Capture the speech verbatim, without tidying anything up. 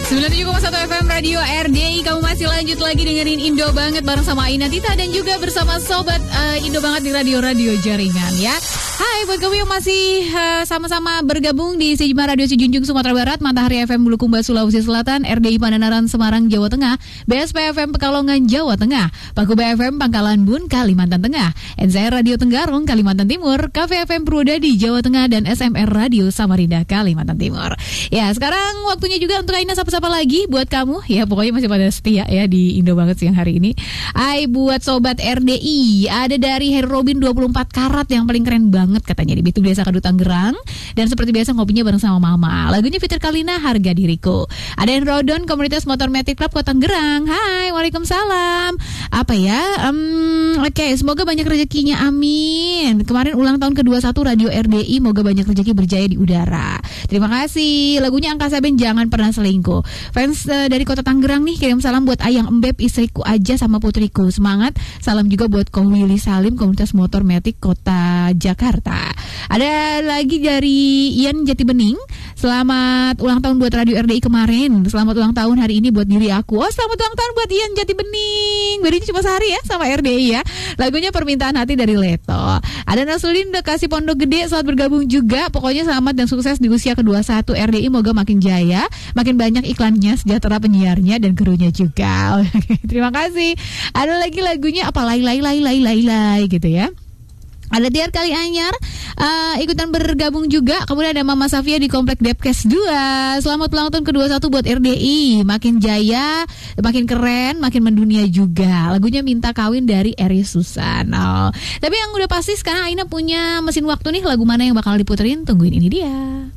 sembilan puluh tujuh koma satu F M Radio R D I. Kamu masih lanjut lagi dengerin Indo Banget bareng sama Aina Tita dan juga bersama Sobat uh, Indo Banget di radio-radio jaringan ya. Hai buat kamu yang masih uh, sama-sama bergabung di Sejumlah Radio Sejunjung Sumatera Barat, Matahari F M Bulukumba Sulawesi Selatan, R D I Pandanaran Semarang Jawa Tengah, B S P F M Pekalongan Jawa Tengah, Pakuba F M Pangkalan Bun Kalimantan Tengah, N Z R Radio Tenggarong Kalimantan Timur, K V F M Purwodadi Jawa Tengah, dan S M R Radio Samarinda Kalimantan Timur. Ya sekarang waktunya juga untuk Aina sapa-sapa lagi buat kamu ya, pokoknya masih pada setia ya di Indo Banget siang hari ini. Hai buat Sobat R D I, ada dari Hero Robin dua puluh empat karat yang paling keren banget katanya di Bitu Desa Kadu Tangerang, dan seperti biasa ngopinya bareng sama Mama. Lagunya Fitri Kalina, Harga Diriku. Ada yang Rodon Komunitas Motor Matic Club Kota Tangerang. Hai, waalaikumsalam. Apa ya? Um, Oke, okay, semoga banyak rezekinya, amin. Kemarin ulang tahun ke dua puluh satu Radio R D I, moga banyak rezeki berjaya di udara. Terima kasih. Lagunya Angkasa Band, Jangan Pernah Selingkuh. Fans uh, dari Kota Tangerang nih kirim salam buat Ayang Embeb, istriku aja sama putriku. Semangat. Salam juga buat Ko Willy Salim Komunitas Motor Matic Kota Jakarta. Ada lagi dari Ian Jati Bening. Selamat ulang tahun buat Radio R D I kemarin. Selamat ulang tahun hari ini buat diri aku. Oh, selamat ulang tahun buat Ian Jati Bening. Bedanya cuma sehari ya sama R D I ya. Lagunya Permintaan Hati dari Leto. Ada Nasruddin Bekasi Pondok Gede, selamat bergabung juga. Pokoknya selamat dan sukses di usia ke dua puluh satu R D I, moga makin jaya, makin banyak iklannya, sejahtera penyiarnya dan krunya juga. Terima kasih. Ada lagi lagunya apa, lay lay lay lay lay lay gitu ya. Ada Tiar Kali Anyar uh, ikutan bergabung juga. Kemudian ada Mama Safia di Komplek Depkes dua. Selamat ulang tahun ke dua puluh satu buat R D I. Makin jaya, makin keren, makin mendunia juga. Lagunya Minta Kawin dari Eri Susan. Oh. Tapi yang udah pasti sekarang Aina punya mesin waktu nih. Lagu mana yang bakal diputerin? Tungguin, ini dia.